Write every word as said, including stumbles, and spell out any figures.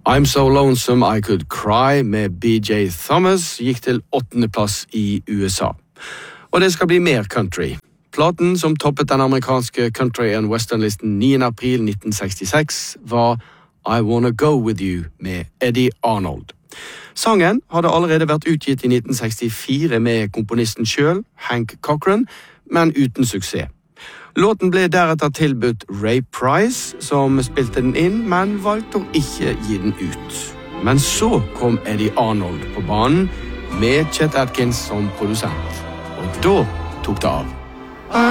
I'm So Lonesome I Could Cry med B J Thomas gikk til åttende plass i U S A. Og det skal bli mer country. Platen som toppet den amerikanske country and western-listen niende april nitten sekstiseks var I Wanna Go With You med Eddie Arnold. Sangen hadde allerede vært utgitt i nitten sekstifire med komponisten selv, Hank Cochran, men uten suksess. Låten ble deretter tilbudt Ray Price, som spilte den inn, men valgte å ikke gi den ut. Men så kom Eddie Arnold på banen med Chet Atkins som produsent, og da tok det av.